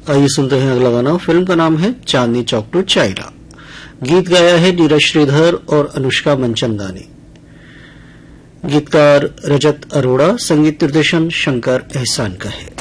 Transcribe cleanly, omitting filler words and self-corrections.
आइए सुनते हैं अगला गाना। फिल्म का नाम है चांदनी चौक टू चाइना। गीत गाया है नीरज श्रीधर और अनुष्का मंचंदा ने। गीतकार रजत अरोड़ा, संगीत निर्देशन शंकर एहसान का है।